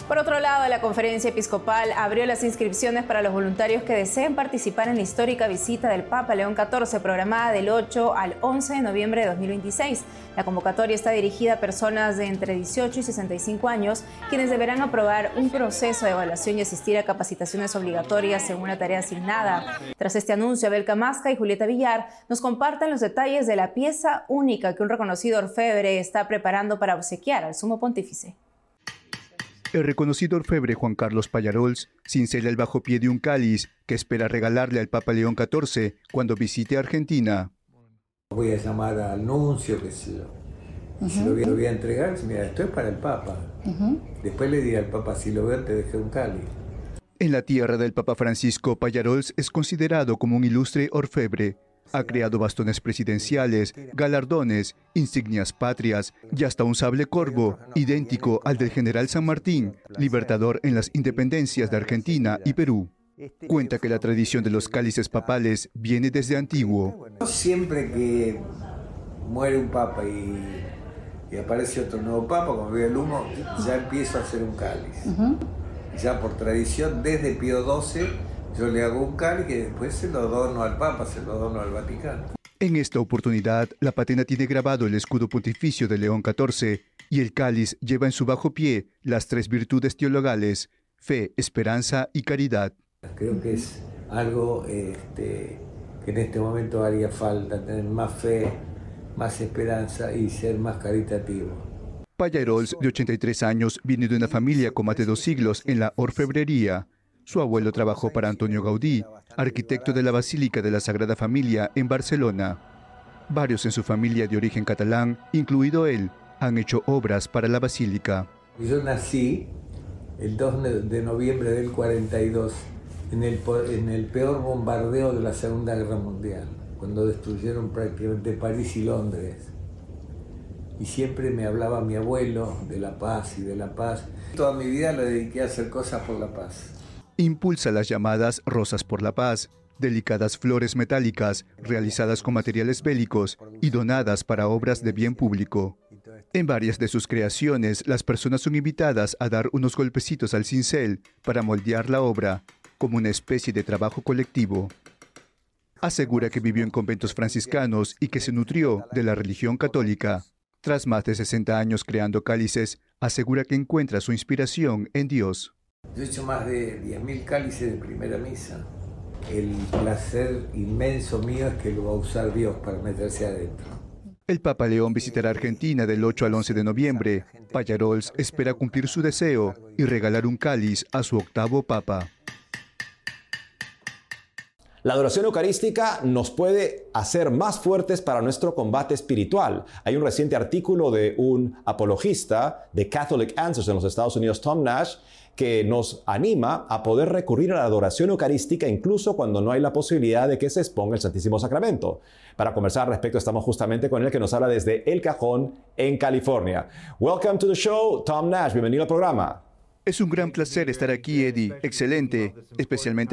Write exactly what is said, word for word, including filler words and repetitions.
Por otro lado, la Conferencia Episcopal abrió las inscripciones para los voluntarios que deseen participar en la histórica visita del Papa León catorce, programada del ocho al once de noviembre de dos mil veintiséis. La convocatoria está dirigida a personas de entre dieciocho y sesenta y cinco años, quienes deberán aprobar un proceso de evaluación y asistir a capacitaciones obligatorias según una tarea asignada. Tras este anuncio, Abel Camasca y Julieta Villar nos comparten los detalles de la pieza única que un reconocido orfebre está preparando para obsequiar al Sumo Pontífice. El reconocido orfebre Juan Carlos Pallarols cincela el bajo pie de un cáliz que espera regalarle al Papa León catorce cuando visite Argentina. Voy a llamar al nuncio, que se lo, uh-huh. se lo, voy, lo voy a entregar. Mira, esto es para el Papa. Uh-huh. Después le diré al Papa, si lo veo, te dejé un cáliz. En la tierra del Papa Francisco, Pallarols es considerado como un ilustre orfebre. Ha creado bastones presidenciales, galardones, insignias patrias y hasta un sable corvo, idéntico al del general San Martín, libertador en las independencias de Argentina y Perú. Cuenta que la tradición de los cálices papales viene desde antiguo. Siempre que muere un papa y, y aparece otro nuevo papa, cuando veo el humo, ya empiezo a hacer un cáliz. Uh-huh. Ya por tradición, desde Pío doce, yo le hago un cáliz y después se lo dono al Papa, se lo dono al Vaticano. En esta oportunidad, la patena tiene grabado el escudo pontificio de León catorce y el cáliz lleva en su bajo pie las tres virtudes teologales: fe, esperanza y caridad. Creo que es algo este, que en este momento haría falta, tener más fe, más esperanza y ser más caritativo. Pallarols, de ochenta y tres años, viene de una familia con más de dos siglos en la orfebrería. Su abuelo trabajó para Antonio Gaudí, arquitecto de la Basílica de la Sagrada Familia en Barcelona. Varios en su familia de origen catalán, incluido él, han hecho obras para la Basílica. Yo nací el dos de noviembre del cuarenta y dos, en el, en el peor bombardeo de la Segunda Guerra Mundial, cuando destruyeron prácticamente París y Londres. Y siempre me hablaba mi abuelo de la paz y de la paz. Toda mi vida la dediqué a hacer cosas por la paz. Impulsa las llamadas Rosas por la Paz, delicadas flores metálicas realizadas con materiales bélicos y donadas para obras de bien público. En varias de sus creaciones, las personas son invitadas a dar unos golpecitos al cincel para moldear la obra, como una especie de trabajo colectivo. Asegura que vivió en conventos franciscanos y que se nutrió de la religión católica. Tras más de sesenta años creando cálices, asegura que encuentra su inspiración en Dios. Yo he hecho más de diez mil cálices de primera misa. El placer inmenso mío es que lo va a usar Dios para meterse adentro. El Papa León visitará Argentina del ocho al once de noviembre. Pallarols espera cumplir su deseo y regalar un cáliz a su octavo Papa. La adoración eucarística nos puede hacer más fuertes para nuestro combate espiritual. Hay un reciente artículo de un apologista de Catholic Answers en los Estados Unidos, Tom Nash, que nos anima a poder recurrir a la adoración eucarística incluso cuando no hay la posibilidad de que se exponga el Santísimo Sacramento. Para conversar al respecto estamos justamente con él, que nos habla desde El Cajón, en California. Welcome to the show, Tom Nash. Bienvenido al programa. Es un gran placer estar aquí, Eddie. Excelente, especialmente